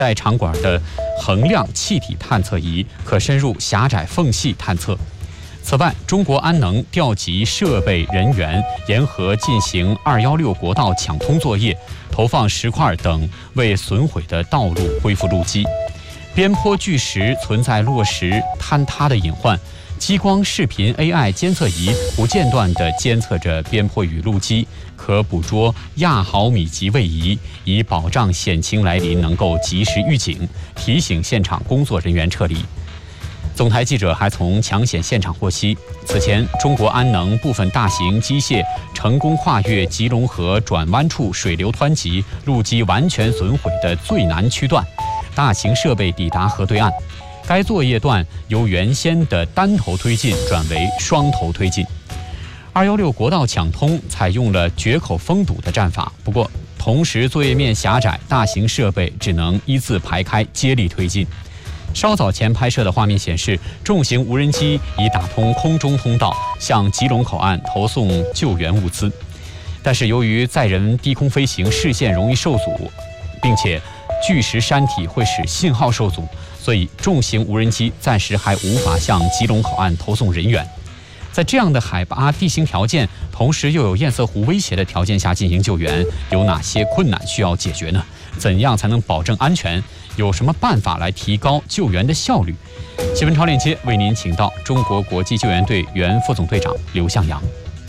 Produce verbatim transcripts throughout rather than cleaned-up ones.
带长管的衡量气体探测仪可深入狭窄缝隙探测。此外，中国安能调集设备人员，沿河进行二一六国道抢通作业，投放石块等，为损毁的道路恢复路基。边坡巨石存在落石坍塌的隐患，激光视频 A I 监测仪不间断地监测着边坡与路基，可捕捉亚毫米级位移，以保障险情来临能够及时预警，提醒现场工作人员撤离。总台记者还从抢险现场获悉，此前中国安能部分大型机械成功跨越吉隆河转弯处水流湍急、路基完全损毁的最难区段，大型设备抵达河对岸。该作业段由原先的单头推进转为双头推进。二一六国道抢通采用了决口封堵的战法，不过同时作业面狭窄，大型设备只能依次排开接力推进。稍早前拍摄的画面显示，重型无人机已打通空中通道，向吉隆口岸投送救援物资。但是由于载人低空飞行视线容易受阻，并且巨石山体会使信号受阻，所以重型无人机暂时还无法向吉隆口岸投送人员。在这样的海拔地形条件，同时又有堰塞湖威胁的条件下进行救援，有哪些困难需要解决呢？怎样才能保证安全？有什么办法来提高救援的效率？新闻超链接为您请到中国国际救援队原副总队长刘向阳。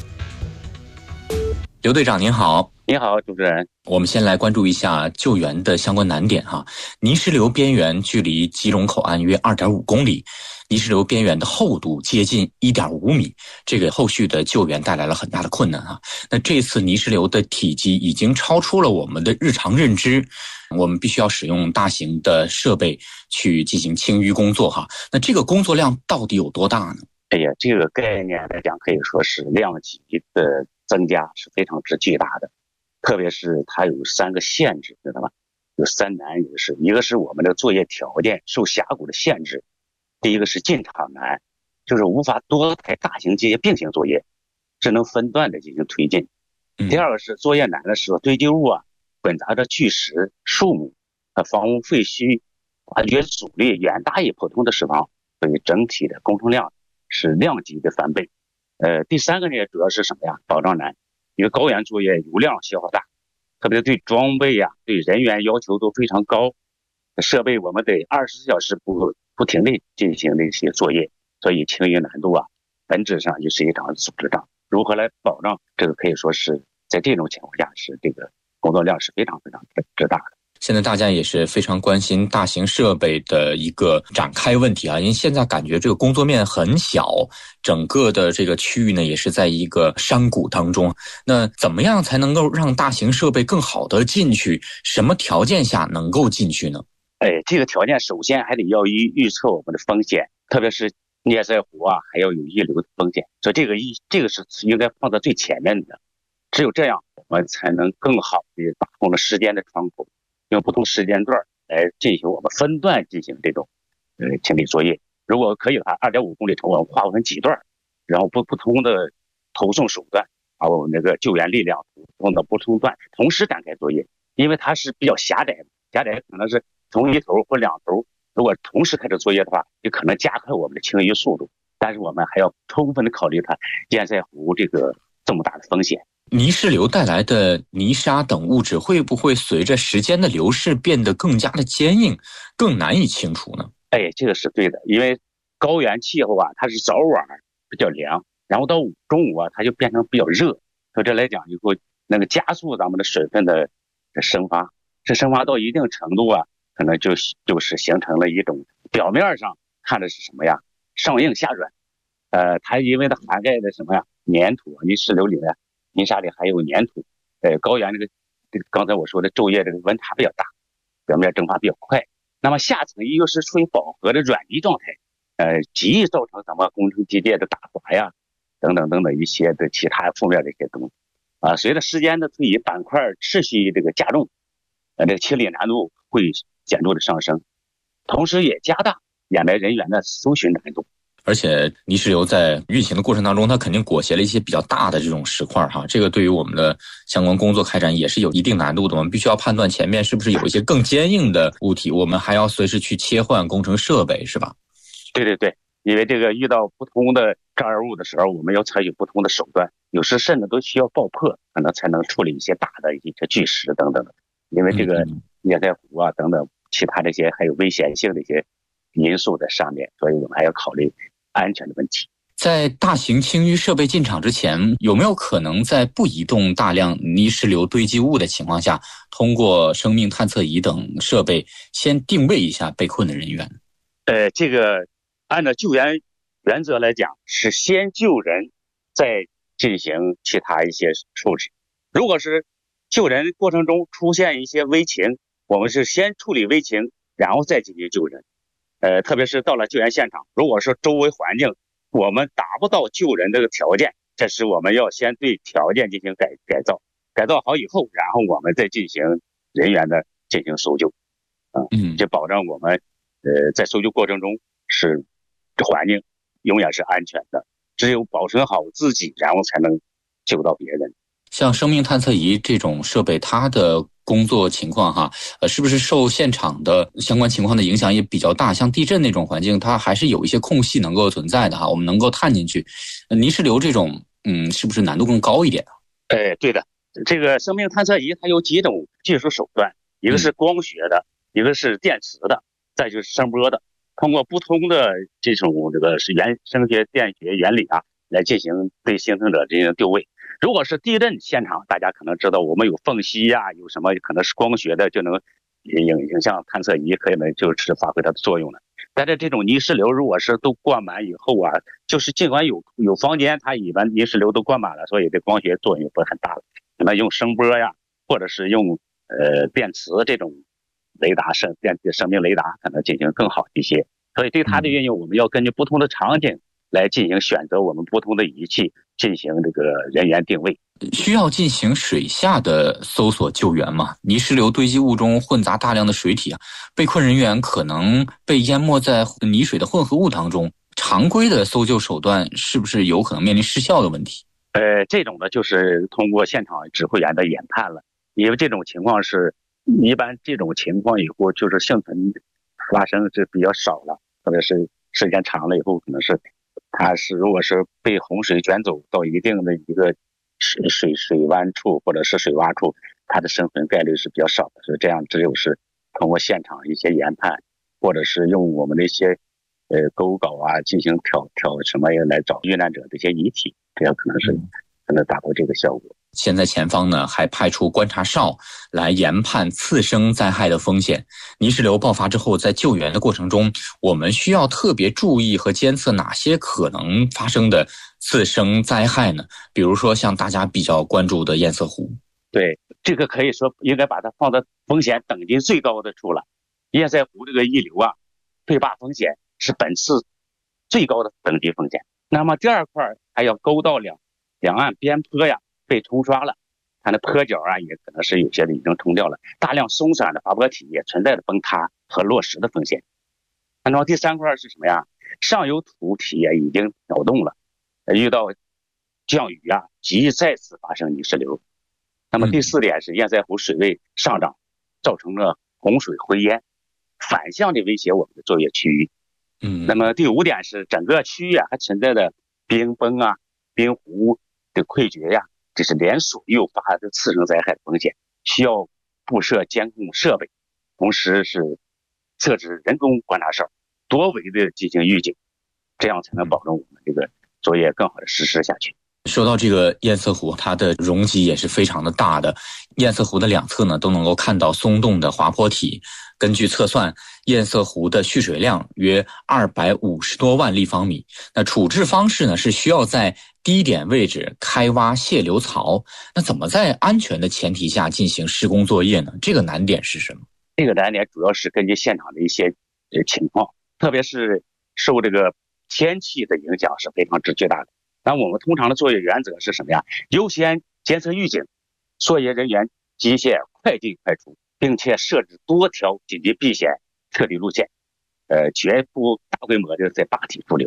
刘队长您好。 你好，主持人。 我们先来关注一下救援的相关难点哈。泥石流边缘距离吉隆口岸约 二点五公里，泥石流边缘的厚度接近 一点五米，这给后续的救援带来了很大的困难哈。那这次泥石流的体积已经超出了我们的日常认知，我们必须要使用大型的设备去进行清淤工作哈。那这个工作量到底有多大呢？ 哎呀，这个概念来讲，可以说是量级的增加是非常之巨大的。特别是它有三个限制，知道吗？有三难，一个是一个是我们的作业条件受峡谷的限制。第一个是进场难，就是无法多台大型机械并行作业，只能分段的进行推进。第二个是作业难的时候，堆积物啊混杂着巨石、树木和房屋废墟，挖掘阻力远大于普通的石房，所以整体的工程量是量级的翻倍。呃，第三个呢，主要是什么呀？保障难。因为高原作业油量消耗大，特别对装备呀、啊、对人员要求都非常高，设备我们得二十四小时不不停地进行的一些作业，所以清淤难度啊，本质上就是一场组织战。如何来保障这个，可以说是在这种情况下是这个工作量是非常非常之大的。 现在大家也是非常关心大型设备的一个展开问题啊，因为现在感觉这个工作面很小，整个的这个区域呢也是在一个山谷当中。那怎么样才能够让大型设备更好的进去？什么条件下能够进去呢？ 哎，这个条件首先还得要预预测我们的风险，特别是堰塞湖啊，还要有溢流的风险，所以这个一这个是应该放在最前面的。只有这样，我们才能更好的把控了时间的窗口。用不同时间段来进行我们分段进行这种呃清理作业。如果可以的话 ，二点五公里程我们划分几段，然后不不同的投送手段，把我们那个救援力量投送到不同段，同时展开作业。因为它是比较狭窄的，狭窄可能是从一头或两头，如果同时开始作业的话，就可能加快我们的清淤速度。但是我们还要充分的考虑它堰塞湖这个这么大的风险。 泥石流带来的泥沙等物质会不会随着时间的流逝变得更加的坚硬，更难以清除呢？ 哎，这个是对的，因为高原气候啊，它是早晚比较凉，然后到中午啊，它就变成比较热，所以这来讲就会那个加速咱们的水分的生发，这生发到一定程度啊，可能就就是形成了一种表面上看的是什么呀，上硬下软，呃，它因为它涵盖的什么呀，粘土，泥石流里面。泥沙里还有粘土，呃，高原这个这个刚才我说的昼夜这个温差比较大，表面蒸发比较快。那么下层又是处于饱和的软泥状态，呃，极易造成咱们工程机械的打滑呀，等等等等一些的其他负面的一些东西。啊，随着时间的推移，板块持续这个加重，呃，这个清理难度会显著的上升，同时也加大掩埋人员的搜寻难度。 而且泥石流在运行的过程当中，它肯定裹挟了一些比较大的这种石块哈，这个对于我们的相关工作开展也是有一定难度的。我们必须要判断前面是不是有一些更坚硬的物体，我们还要随时去切换工程设备，是吧？ 对对对，因为这个遇到不同的障碍物的时候，我们要采取不同的手段，有时甚至都需要爆破，可能才能处理一些大的一些巨石等等的。因为这个堰塞湖啊等等其他这些还有危险性的一些因素在上面，所以我们还要考虑安全的问题。 在大型清淤设备进场之前，有没有可能在不移动大量泥石流堆积物的情况下，通过生命探测仪等设备先定位一下被困的人员？ 呃，这个按照救援原则来讲，是先救人，再进行其他一些处置。如果是救人过程中出现一些危情，我们是先处理危情，然后再进行救人。呃，特别是到了救援现场，如果说周围环境我们达不到救人这个条件，这时我们要先对条件进行改改造，改造好以后，然后我们再进行人员的进行搜救，嗯，就保证我们呃在搜救过程中是环境永远是安全的，只有保存好自己，然后才能救到别人。 像生命探测仪这种设备，它的工作情况哈，呃，是不是受现场的相关情况的影响也比较大？像地震那种环境，它还是有一些空隙能够存在的哈，我们能够探进去。呃、泥石流这种，嗯，是不是难度更高一点呢？ 哎，对的，这个生命探测仪它有几种技术手段，一个是光学的，嗯、一个是电磁的，再就是声波的。通过不同的这种这个是原声学、电学原理啊，来进行对幸存者进行定位。如果是地震现场，大家可能知道我们有缝隙呀、啊，有什么可能是光学的就能影影像探测仪可以呢，就是发挥它的作用了。但是这种泥石流如果是都灌满以后啊，就是尽管有有房间，它一般泥石流都灌满了，所以这光学作用不是很大了。可能用声波呀，或者是用呃电磁这种雷达生电生命雷达可能进行更好一些。所以对它的运用，我们要根据不同的场景来进行选择我们不同的仪器进行这个人员定位。 需要进行水下的搜索救援吗？泥石流堆积物中混杂大量的水体啊，被困人员可能被淹没在泥水的混合物当中，常规的搜救手段是不是有可能面临失效的问题？ 呃，这种呢就是通过现场指挥员的研判了，因为这种情况是一般这种情况以后就是幸存发生是比较少了，特别是时间长了以后，可能是它是如果是被洪水卷走到一定的一个水水水湾处或者是水洼处，它的生存概率是比较少的，所以这样只有是通过现场一些研判，或者是用我们的一些呃勾稿啊进行挑挑什么来找遇难者这些遗体，这样可能是可能达到这个效果。 现在前方呢还派出观察哨来研判次生灾害的风险。泥石流爆发之后，在救援的过程中，我们需要特别注意和监测哪些可能发生的次生灾害呢？比如说像大家比较关注的堰塞湖。 对，这个可以说应该把它放在风险等级最高的处了。堰塞湖这个溢流啊，对坝风险是本次最高的等级风险。那么第二块还要沟道两两岸边坡呀被冲刷了，它的坡角啊也可能是有些的已经冲掉了，大量松散的滑坡体也存在着崩塌和落石的风险。那么第三块是什么呀？上游土体也已经扰动了，遇到降雨啊，极易再次发生泥石流。那么第四点是堰塞湖水位上涨，造成了洪水回淹，反向的威胁我们的作业区域。嗯，那么第五点是整个区域啊还存在的冰崩啊、冰湖的溃决呀、啊，这是连锁诱发的次生灾害的风险，需要布设监控设备，同时是设置人工观察哨，多维的进行预警，这样才能保证我们这个作业更好的实施下去。 说到这个堰塞湖，它的容积也是非常的大的。堰塞湖的两侧呢，都能够看到松动的滑坡体。根据测算，堰塞湖的蓄水量约二百五十多万立方米。那处置方式呢，是需要在低点位置开挖泄流槽。那怎么在安全的前提下进行施工作业呢？这个难点是什么？ 这个难点主要是根据现场的一些情况，特别是受这个天气的影响是非常之巨大的。那我们通常的作业原则是什么呀？优先监测预警，作业人员机械快进快出，并且设置多条紧急避险撤离路线，呃，绝不大规模的在坝体驻留。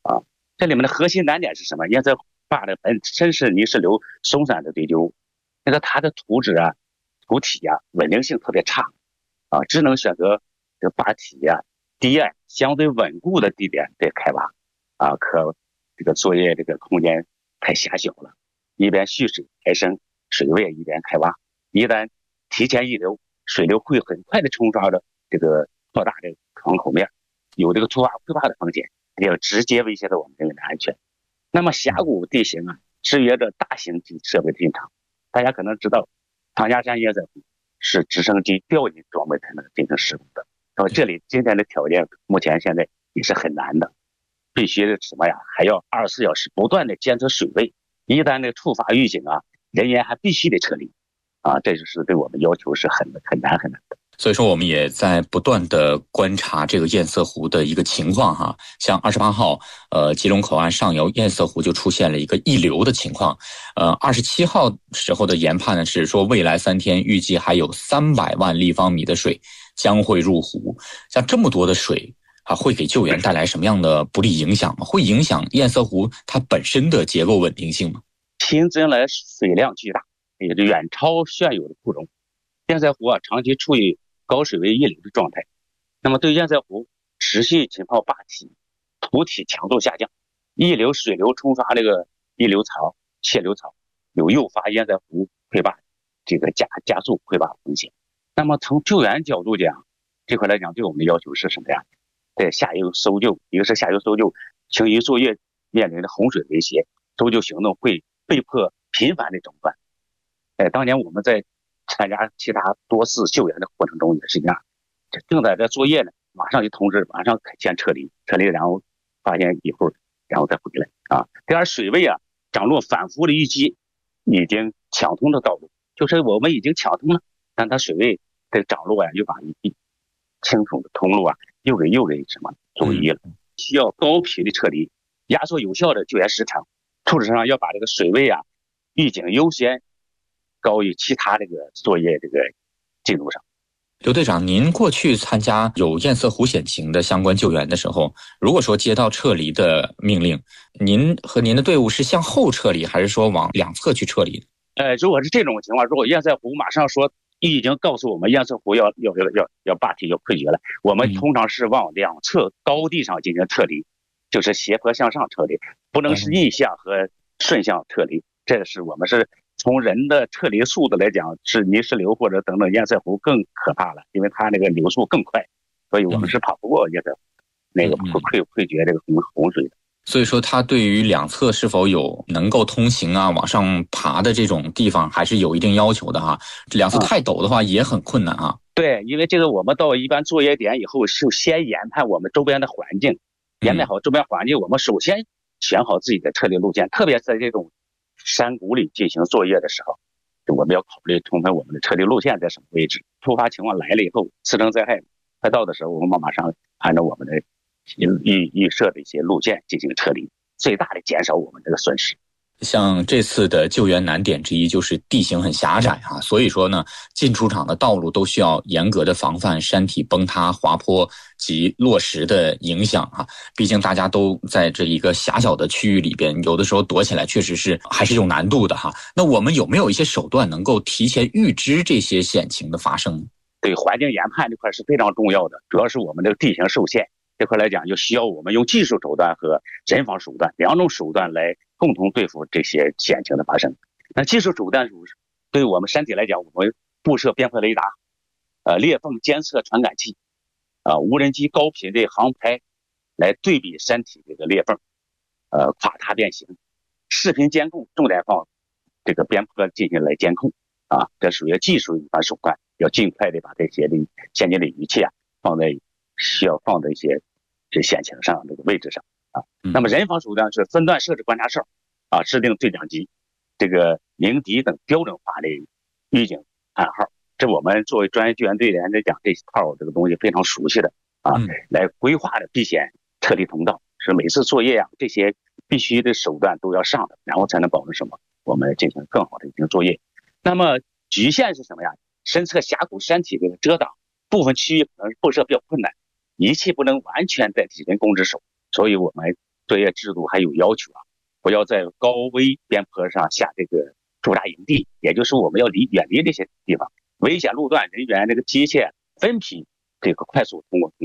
啊。这里面的核心难点是什么？堰塞湖坝的本身是泥石流松散的堆积物，那个它的土质啊、土体啊稳定性特别差啊，只能选择这个坝体啊低矮相对稳固的地点在开挖啊，可这个作业这个空间太狭小了，一边蓄水抬升水位，一边开挖，一旦提前溢流，水流会很快的冲刷着这个扩大这个坑口面，有这个突发溃坝的风险，也要直接威胁到我们人员的安全。那么峡谷地形啊，制约着大型机设备的进场。大家可能知道，唐家山堰塞湖是直升机吊引装备才能进行施工的。那么这里今天的条件，目前现在也是很难的，必须的什么呀？还要二十四小时不断的监测水位，一旦这触发预警啊，人员还必须得撤离啊，这就是对我们要求是很很难很难的。 所以说我们也在不断的观察这个堰塞湖的一个情况哈，像二十八号呃吉隆口岸上游堰塞湖就出现了一个溢流的情况，呃二十七号时候的研判呢是说未来三天预计还有三百万立方米的水将会入湖，像这么多的水啊，会给救援带来什么样的不利影响吗？会影响堰塞湖它本身的结构稳定性吗？ 新增来水量巨大，也就远超现有的库容。堰塞湖啊长期处于高水位溢流的状态，那么对堰塞湖持续浸泡坝体土体强度下降，溢流水流冲刷这个溢流槽、泄流槽，有诱发堰塞湖溃坝这个加加速溃坝风险。那么从救援角度讲，这块来讲对我们的要求是什么呀？在下游搜救，一个是下游搜救，清淤作业面临的洪水威胁，搜救行动会被迫频繁的中断。哎，当年我们在参加其他多次救援的过程中也是一样，正在这作业呢，马上就通知，马上先撤离，撤离，然后发现以后，然后再回来啊。第二，水位啊涨落反复的预期已经抢通的道路，就是我们已经抢通了，但它水位的涨落啊，又把一清楚的通路啊，又给又给什么阻遗了，需要高频的撤离，压缩有效的救援时长。处置上要把这个水位啊预警优先高于其他这个作业这个进度上。 刘队长，您过去参加有堰塞湖险情的相关救援的时候，如果说接到撤离的命令，您和您的队伍是向后撤离，还是说往两侧去撤离？ 呃，如果是这种情况，如果堰塞湖马上说已经告诉我们堰塞湖要要要要要坝体要溃决了，我们通常是往两侧高地上进行撤离，就是斜坡向上撤离，不能是逆向和顺向撤离。这是我们是从人的撤离速度来讲，是泥石流或者等等堰塞湖更可怕了，因为它那个流速更快，所以我们是跑不过堰塞湖那个溃溃决这个洪洪水的。 所以说它对于两侧是否有能够通行啊往上爬的这种地方还是有一定要求的哈，两侧太陡的话也很困难啊。 对，因为这个我们到一般作业点以后，就先研判我们周边的环境，研判好周边环境，我们首先选好自己的撤离路线，特别在这种山谷里进行作业的时候，我们要考虑充分我们的撤离路线在什么位置，突发情况来了以后，次生灾害快到的时候，我们马上按照我们的预预设的一些路线进行撤离，最大的减少我们这个损失。 像这次的救援难点之一就是地形很狭窄啊，所以说呢，进出场的道路都需要严格的防范山体崩塌、滑坡及落石的影响啊。毕竟大家都在这一个狭小的区域里边，有的时候躲起来确实是还是有难度的哈。那我们有没有一些手段能够提前预知这些险情的发生？ 对环境研判这块是非常重要的，主要是我们的地形受限这块来讲，就需要我们用技术手段和人防手段两种手段来共同对付这些险情的发生。那技术手段对于我们山体来讲，我们布设边坡雷达、呃裂缝监测传感器、呃无人机高频的航拍来对比山体这个裂缝、呃垮塌变形，视频监控重点放这个边坡进行来监控啊，这属于技术隐患手段，要尽快的把这些的先进的仪器啊放在需要放在一些这险情上这个位置上啊。那么人防手段是分段设置观察哨啊，制定对讲机、这个鸣笛等标准化的预警暗号。这我们作为专业救援队员来讲，这套这个东西非常熟悉的啊，来规划的避险撤离通道，是每次作业啊这些必须的手段都要上的，然后才能保证什么？我们进行更好的进行作业。那么局限是什么呀？深侧峡谷山体这个遮挡，部分区域可能布设比较困难，仪器不能完全代替人工之手，所以我们作业制度还有要求啊，不要在高危边坡上下这个驻扎营地，也就是我们要离远离这些地方，危险路段人员这个机械分批这个快速通过。